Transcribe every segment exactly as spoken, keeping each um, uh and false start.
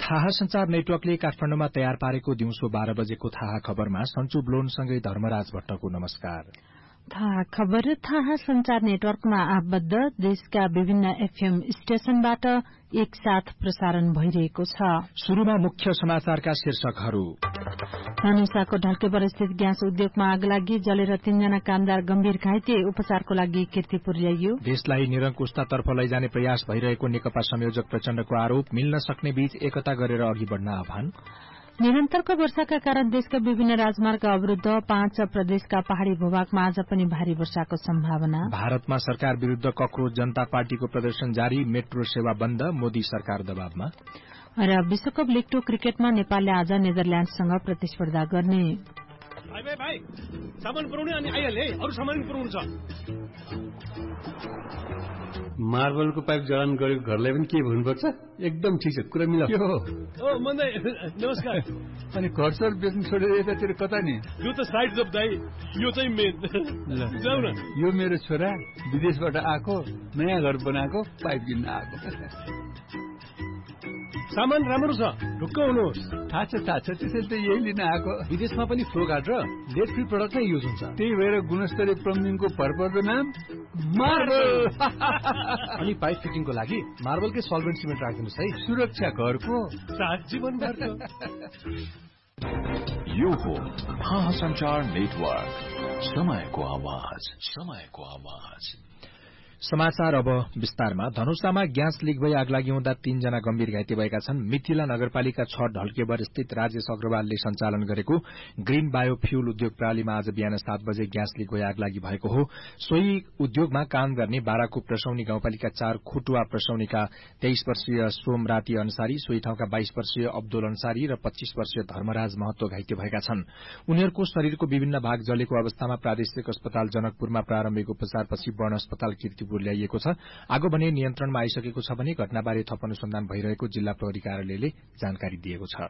थाहा संचार नेटवर्कले काठमाडौँमा तयार पारेको दिउँसो बाह्र बजेको थाहा खबरमा सञ्चु ब्लोनसँगै धर्मराज भट्टको नमस्कार। थाहा खबर थाहा संचार नेटवर्कमा आबद्ध देशका विभिन्न एफएम स्टेशनबाट एकसाथ प्रसारण भइरहेको छ। शुरूमा मुख्य समाचारका शीर्षकहरू। धनुषाको ढल्केबर स्थित ग्यास उद्योगमा आग लागि जलेर तीनजना कामदार गम्भीर घाइते, उपचारको लागि कीर्तिपुर ल्याइयो। देशलाई निरंकुशतातर्फ लैजाने प्रयास भइरहेको नेकपा संयोजक प्रचण्डको आरोप, मिल्न सक्ने बीच एकता गरेर अघि बढ़न आह्वान। निरन्तरको वर्षाका कारण देशका विभिन्न राजमार्ग अवरूद्ध, पाँच प्रदेशका पहाड़ी भूभागमा आज पनि भारी वर्षाको सम्भावना। भारतमा सरकार विरूद्ध कक्रोच जनता पार्टीको प्रदर्शन जारी, मेट्रो सेवा बन्द, मोदी सरकार दबावमा। र विश्वकप लीग टू क्रिकेटमा नेपालले आज नेदरल्याण्डसँग प्रतिस्पर्धा गर्ने। भाइ भाइ भाइ सामान पुर्याउने अनि आइहाले, अरु सामान पुर्याउनु छ। मार्बलको पाइप जडान गरेको घरलाई पनि के भन्नुपर्छ? एकदम ठिक छ, कुरा मिला। ओ मन्दै नमस्कार। अनि घर सर बेच्नु छोडेर यतातिर कता नि? यो त साइड जब दाइ, यो चाहिँ मेन। जाऊ न। यो मेरो छोरा विदेशबाट आएको, नयाँ घर बनाएको, पाइप किन्न आएको। सामान राम्रो छ, ढुक्क हुनुहोस्। थाहा छ थाहा छ, त्यसैले त यही लिन आएको। विदेशमा पनि फ्लो गार्ड र लेड फ्री प्रडक्ट नै युज हुन्छ। त्यही भएर गुणस्तरीय प्लम्बिङको भरपर्दो नाम मार्बल। अनि पाइप फिटिङको लागि मार्बलकै सल्भेन्ट सिमेन्ट राखिदिनुहोस् है। सुरक्षा घरको साथ जीवनभरको। यो हो थाहा संचार नेटवर्क, समयको आवाज, समयको आवाज। समाचार अब विस्तारमा। धनुषामा ग्यास लीक भई आगलागी हुँदा तीनजना गम्भीर घाइते भएका छन्। मिथिला नगरपालिका छ ढल्केबर स्थित राजेश अग्रवालले सञ्चालन गरेको ग्रीन बायोफ्यूल उद्योग प्रणालीमा आज बिहान सात बजे ग्यास लीक भई आगलागी भएको हो। सोही उद्योगमा काम गर्ने बाराको प्रसौनी गाउँपालिका चार खुटुवा प्रसौनीका तेइस वर्षीय सोमराती अन्सारी, सोही ठाउँका बाइस वर्षीय अब्दुल अन्सारी र पच्चीस वर्षीय धर्मराज महतो घाइते भएका छन्। उनीहरूको शरीरको विभिन्न भाग जलेको अवस्थामा प्रादेशिक अस्पताल जनकपुरमा प्रारम्भिक उपचारपछि वर्ण अस्पताल कीर्तिपुर ल्याइएको छ। आगो भने नियन्त्रणमा आइसकेको छ भने घटनाबारे थप अनुसन्धान भइरहेको जिल्ला प्रहरी कार्यालयले जानकारी दिएको छ।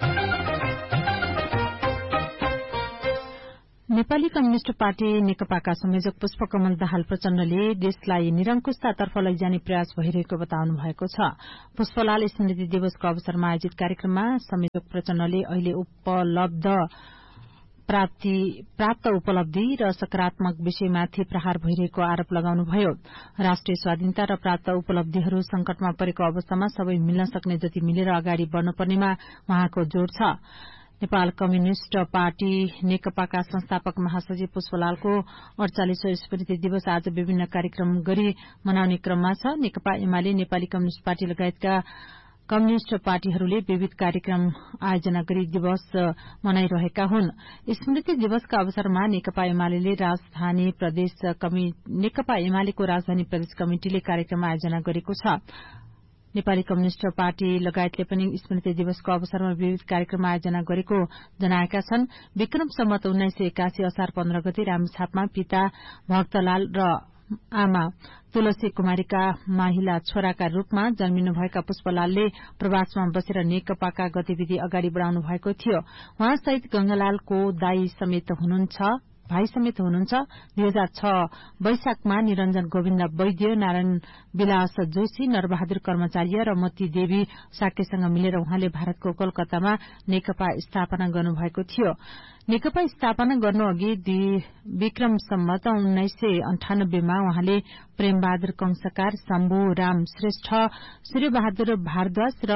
नेपाली कम्युनिष्ट पार्टी नेकपाका संयोजक पुष्पकमल दाहाल प्रचण्डले देशलाई निरंकुशतातर्फ लैजाने प्रयास भइरहेको बताउनु भएको छ। पुष्पलाल स्मृति दिवसको अवसरमा आयोजित कार्यक्रममा संयोजक प्रचण्डले अहिले उपलब्ध प्राप्ति प्राप्त उपलब्धि र सकारात्मक विषयमाथि प्रहार भइरहेको आरोप लगाउनुभयो। राष्ट्रिय स्वाधीनता र प्राप्त उपलब्धिहरू संकटमा परेको अवस्थामा सबै मिल्न सक्ने जति मिलेर अगाडि बढ़नुपर्नेमा उहाँको जोड़ छ। नेपाल कम्युनिष्ट पार्टी नेकपाका संस्थापक महासचिव पुष्पलालको अड़चालीसौं स्मृति दिवस आज विभिन्न कार्यक्रम गरी मनाउने क्रममा छ। नेकपा एमाले, नेपाली कम्युनिष्ट पार्टी लगायतका कम्युनिष्ट पार्टीहरूले विविध कार्यक्रम आयोजना गरी दिवस मनाइरहेका हुन्। स्मृति दिवसका अवसरमा नेकपा एमाले राजधानी प्रदेश नेकपा एमालेको राजधानी प्रदेश कमिटिले कार्यक्रम आयोजना गरेको छ। नेपाली कम्युनिष्ट पार्टी लगायतले पनि स्मृति दिवसको अवसरमा विविध कार्यक्रम आयोजना गरेको जनाएका छन्। विक्रम सम्मत उन्नाइस सय एकासी असार पन्ध्र गते रामेछापमा पिता भक्तलाल र आमा तुलसी कुमारीका माहिला छोराका रूपमा जन्मिनुभएका पुष्पलालले प्रवासमा बसेर नेकपाका गतिविधि अगाडि बढ़ाउनु भएको थियो। उहाँसहित गंगालालको दाई समेत हुनुहुन्छ भाइ समेत हुनुहुन्छ। दुई हजार छ वैशाखमा निरञ्जन गोविन्द वैद्य, नारायण विलास जोशी, नरबहादुर कर्मचारी र मती देवी साक्यसँग मिलेर उहाँले भारतको कोलकातामा नेकपा स्थापना गर्नुभएको थियो। नेकपा स्थापना गर्नु अघि विक्रम सम्मत उन्नाइस सय अन्ठानब्बेमा उहाँले प्रेमबहादुर कंसकार, शम्भु राम श्रेष्ठ, सूर्यबहादुर भारद्वाज र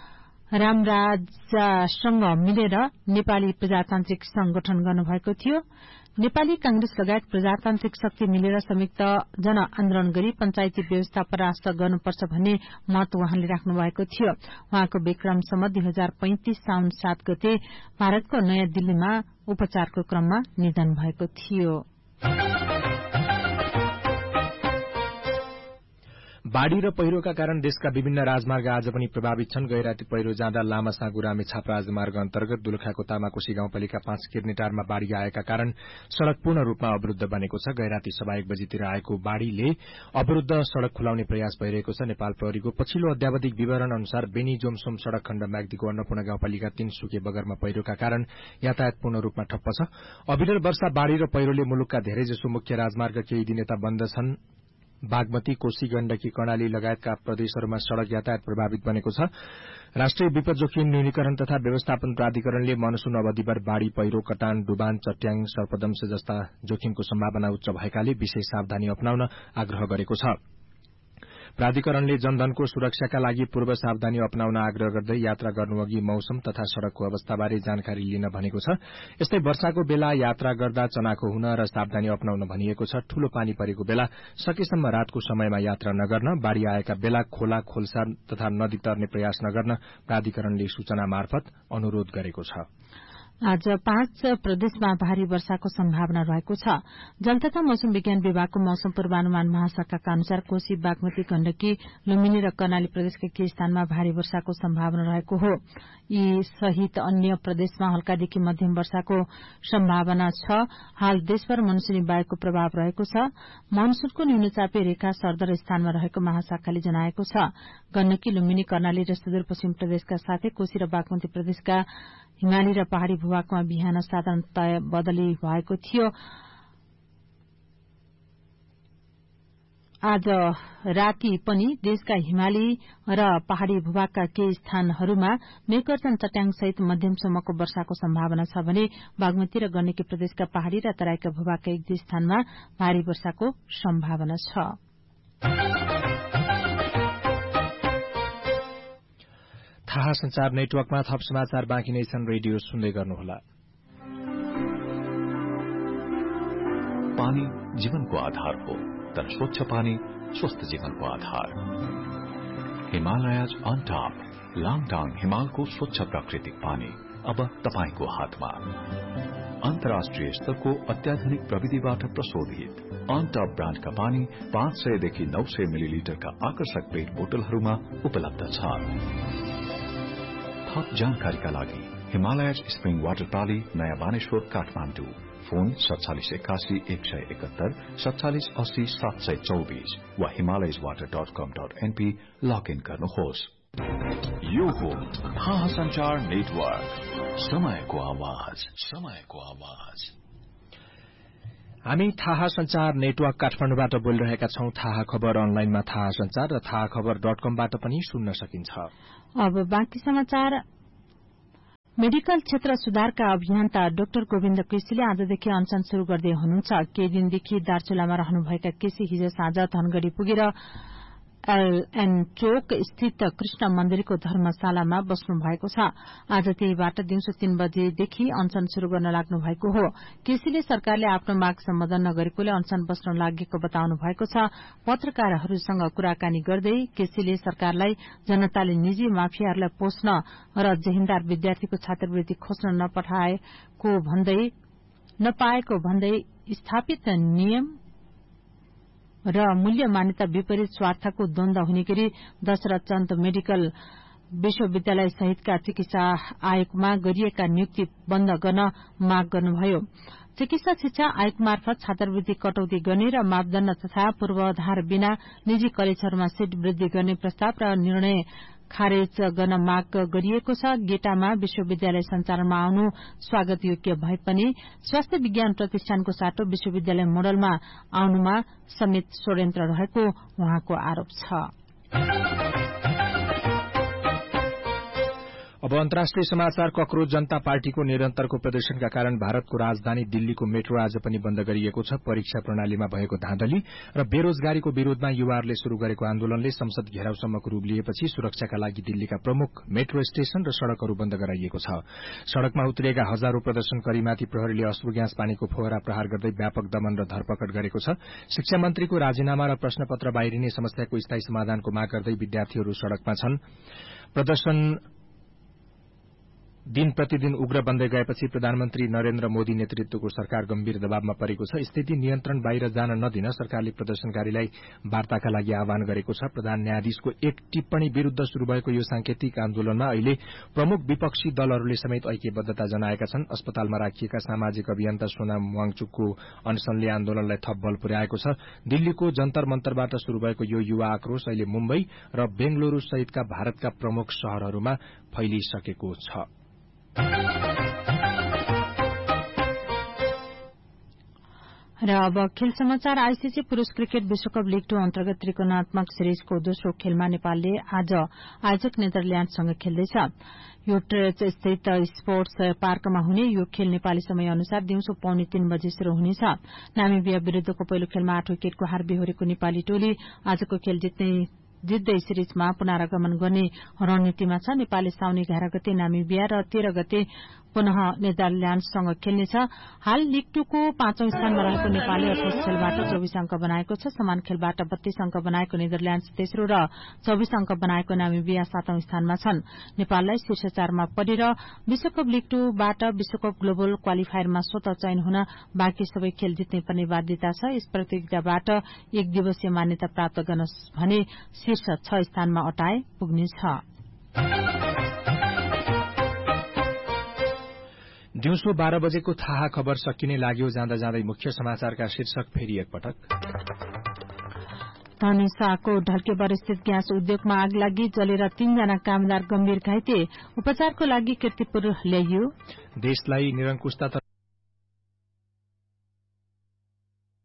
रामराजसँग मिलेर नेपाली प्रजातान्त्रिक संगठन गर्नुभएको थियो। नेपाली कांग्रेस लगायत प्रजातान्त्रिक शक्ति मिलेर संयुक्त जनआन्दोलन गरी पञ्चायती व्यवस्था परास्त गर्नुपर्छ भन्ने मत उहाँले राख्नु भएको थियो। उहाँको विक्रम सम्मत दुई हजार पैंतिस साउन सात गते भारतको नयाँ दिल्लीमा उपचारको क्रममा निधन भएको थियो। बाढ़ी र पहिरोका कारण देशका विभिन्न राजमार्ग आज पनि प्रभावित छन्। गैराती पहिरो जाँदा लामा साँगु रामेछाप राजमार्ग अन्तर्गत दुलखाको तामाकोशी गाउँपालिका पाँच किर्नेटारमा बाढ़ी आएका कारण सड़क पूर्ण रूपमा अवरूद्ध बनेको छ। गैराती सवा एक बजीतिर आएको बाढ़ीले अवरूद्ध सड़क खुलाउने प्रयास भइरहेको छ। नेपाल प्रहरीको पछिल्लो अध्यावधिक विवरण अनुसार बेनी जोमसोम सड़क खण्ड म्याग्दीको अन्नपूर्ण गाउँपालिका तीन सुके बगरमा पहिरोका कारण यातायात पूर्ण रूपमा ठप्प छ। अविरल वर्षा, बाढ़ी र पहिरोले मुलुकका धेरैजसो मुख्य राजमार्ग केही दिन यता बन्द छन्। बागमती, कोशी, गण्डकी, कर्णाली लगायतका प्रदेशहरूमा सड़क यातायात प्रभावित बनेको छ। राष्ट्रिय विपद जोखिम न्यूनीकरण तथा व्यवस्थापन प्राधिकरणले मनसून अवधिभर बाढ़ी, पहिरो, कटान, डुबान, चट्याङ, सर्पदंश जस्ता जोखिमको सम्भावना उच्च भएकाले विशेष सावधानी अपनाउन आग्रह गरेको छ। प्राधिकरणले जनधनको सुरक्षाका लागि पूर्व सावधानी अपनाउन आग्रह गर्दै यात्रा गर्नुअघि मौसम तथा सड़कको अवस्थाबारे जानकारी लिन भनेको छ। यस्तै वर्षाको बेला यात्रा गर्दा चनाखो हुन र सावधानी अपनाउन भनिएको छ। ठूलो पानी परेको बेला सकेसम्म रातको समयमा यात्रा नगर्न, बाढ़ी आएका बेला खोला, खोल्सा तथा नदी तर्ने प्रयास नगर्न प्राधिकरणले सूचना मार्फत अनुरोध गरेको छ। आज पाँच प्रदेशमा भारी वर्षाको सम्भावना रहेको छ। जल तथा मौसम विज्ञान विभागको मौसम पूर्वानुमान महाशाखाका अनुसार कोशी, बागमती, गण्डकी, लुम्बिनी र कर्णाली प्रदेशका केही स्थानमा भारी वर्षाको सम्भावना रहेको हो। यी सहित अन्य प्रदेशमा हल्कादेखि मध्यम वर्षाको सम्भावना छ। हाल देशभर मनसूनी वायुको प्रभाव रहेको छ। मनसूनको न्यूनचापी रेखा सरदर स्थानमा रहेको महाशाखाले जनाएको छ। गण्डकी, लुम्बिनी, कर्णाली र सुदूरपश्चिम प्रदेशका साथै कोशी र बागमती प्रदेशका हिमाली र पहाड़ी भूभागमा बिहान साधारणतया बदली भएको थियो। आज राति पनि देशका हिमाली र पहाड़ी भूभागका केही स्थानहरूमा मेघगर्जन, चट्याङसहित मध्यमसम्मको वर्षाको सम्भावना छ भने बागमती र गण्डकी प्रदेशका पहाड़ी र तराईका भूभागका एक दुई स्थानमा भारी वर्षाको सम्भावना छ। थाहा संचार नेटवर्कमा थप समाचार बाँकी नै छन्। रेडियो सुन्दै गर्नुहोला। पानी जीवनको आधार हो, तर स्वच्छ पानी स्वस्थ जीवनको आधार। हिमालयज अन टॉप लाङटाङ हिमालको स्वच्छ प्राकृतिक पानी अब तपाईको हातमा। अन्तर्राष्ट्रिय स्तरको अत्याधुनिक प्रविधिबाट प्रशोधित अन टॉप ब्रान्डका पानी पाँच सयदेखि नौ सय मिलिलिटरका आकर्षक पेट बोतलहरूमा उपलब्ध छ। थप जानकारीका लागि हिमालयज स्प्रिङ वाटर प्राली, नयाँ बानेश्वर, काठमाडौँ। फोन सत्तालिस एकासी एक सय एकहत्तर सत्तालिस अस्सी सात सय चौबीस वा हिमालयज वाटर डट कम डट एनपी लगइन गर्नुहोस्। यो हो थाहा संचार नेटवर्क, समयको आवाज, समयको आवाज। हामी थाहा संचार नेटवर्क काठमाडौँबाट बोलिरहेका छौं। थाहा खबर अनलाइनमा थाहा संचार र थाहा खबर डट कमबाट पनि सुन्न सकिन्छ। अब बाँकी समाचार। मेडिकल क्षेत्र सुधारका अभियन्ता डाक्टर गोविन्द केसीले आजदेखि अनशन शुरू गर्दै हुनुहुन्छ। केही दिनदेखि दार्चुलामा रहनुभएका केसी हिजो साँझ धनगढ़ी पुगेर एलएन चोक स्थित कृष्ण मन्दिरको धर्मशालामा बस्नु भएको छ। आज त्यहीबाट दिउँसो तीन बजेदेखि अनशन शुरू गर्न लाग्नु भएको हो। केसीले सरकारले आफ्नो माग सम्बोधन नगरेकोले अनशन बस्न लागेको बताउनु भएको छ। पत्रकारहरूसँग कुराकानी गर्दै केसीले सरकारलाई जनताले निजी माफियाहरूलाई पोस्न र जहिन्दार विद्यार्थीको छात्रवृत्ति खोज्न नपठाएको भन्दै नपाएको भन्दै स्थापित नियम र मूल्य मान्यता विपरीत स्वार्थको द्वन्द हुने गरी दशरथ चन्द मेडिकल विश्वविद्यालय सहितका चिकित्सा आयोगमा गरिएका नियुक्ति बन्द गर्न माग गर्नुभयो। चिकित्सा शिक्षा आयोग मार्फत छात्रवृत्ति कटौती गर्ने र मापदण्ड तथा पूर्वाधार बिना निजी कलेजहरूमा सीट वृद्धि गर्ने प्रस्ताव र निर्णय खारेज गर्न माग गरिएको छ। गेटामा विश्वविद्यालय सञ्चालनमा आउनु स्वागत योग्य भए पनि स्वास्थ्य विज्ञान प्रतिष्ठानको साटो विश्वविद्यालय मोडलमा आउनुमा समेत षड्यन्त्र रहेको उहाँको आरोप छ। अब अन्तर्राष्ट्रिय समाचार। कक्रोच जनता पार्टीको निरन्तरको प्रदर्शनका कारण भारतको राजधानी दिल्लीको मेट्रो आज पनि बन्द गरिएको छ। परीक्षा प्रणालीमा भएको धाँधली र बेरोजगारीको विरोधमा युवाहरूले शुरू गरेको आन्दोलनले संसद घेराउसम्मको रूप लिएपछि सुरक्षाका लागि दिल्लीका प्रमुख मेट्रो स्टेशन र सड़कहरू बन्द गराइएको छ। सड़कमा उत्रिएका हजारौं प्रदर्शनकारीमाथि प्रहरीले अश्रु ग्यास पानीको फोहरा प्रहार गर्दै व्यापक दमन र धरपकड गरेको छ। शिक्षा मन्त्रीको राजीनामा र प्रश्नपत्र बाहिरिने समस्याको स्थायी समाधानको माग गर्दै विद्यार्थीहरू सड़कमा छन्। प्रदर्शन दिन प्रतिदिन उग्र बन्दै गएपछि प्रधानमन्त्री नरेन्द्र मोदी नेतृत्वको सरकार गम्भीर दबावमा परेको छ। स्थिति नियन्त्रण बाहिर जान नदिन सरकारले प्रदर्शनकारीलाई वार्ताका लागि आह्वान गरेको छ। प्रधान न्यायाधीशको एक टिप्पणी विरूद्ध शुरू भएको यो सांकेतिक आन्दोलनमा अहिले प्रमुख विपक्षी दलहरूले समेत ऐक्यबद्धता जनाएका छन्। अस्पतालमा राखिएका सामाजिक अभियन्ता सोनाम वाङचुकको अनशनले आन्दोलनलाई थप बल पुर्याएको छ। दिल्लीको जन्तर मन्तरबाट शुरू भएको यो युवा आक्रोश अहिले मुम्बई र बेंगलुरू सहितका भारतका प्रमुख शहरहरूमा फैलिसकेको छ। र अब खेल समाचार। आईसीसी पुरूष क्रिकेट विश्वकप लीग टू अन्तर्गत त्रिकोणात्मक सिरिजको दोस्रो खेलमा नेपालले आज आयोजक नेदरल्याण्डसँग खेल्दैछ। यो ट्रेच स्थित स्पोर्ट्स पार्कमा हुने यो खेल नेपाली समय अनुसार दिउँसो पौने तीन बजे शुरू हुनेछ। नामिबिया विरूद्धको पहिलो खेलमा आठ विकेटको हार बेहोरेको नेपाली टोली आजको खेल जित्ने जित्दै सिरिजमा पुनरागमन गर्ने रणनीतिमा छ। नेपालले साउन एघार गते नामिबिया र तेह्र गते पुनः नेदरल्याण्डसँग खेल्नेछ। हाल लीग टू को पाँचौं स्थानमा रहेको नेपालले अठाइस खेलबाट चौबिस अंक बनाएको छ। समान खेलबाट बत्तीस अंक बनाएको नेदरल्याण्ड तेस्रो र चौबिस अंक बनाएको नामिबिया सातौं स्थानमा छन्। नेपाललाई शीर्ष चारमा परेर विश्वकप लीग टूबाट विश्वकप ग्लोबल क्वालिफायरमा स्वतः चयन हुन बाँकी सबै खेल जित्नै पर्ने बाध्यता छ। यस प्रतियोगिताबाट एक दिवसीय मान्यता प्राप्त गर्न भने शीर्ष छ स्थानमा अटाए पुग्नेछ। दिउँसो बाह्र बजेको थाहा खबर सकिने लाग्यो। जाँदा जाँदै मुख्य समाचारका शीर्षक फेरि एकपटक। धनुषाको ढल्केबर स्थित ग्यास उद्योगमा आग लागि जलेर तीनजना कामदार गम्भीर घाइते। उपचारको लागि कीर्तिपुर ल्याइयो। देशलाई निरंकुशता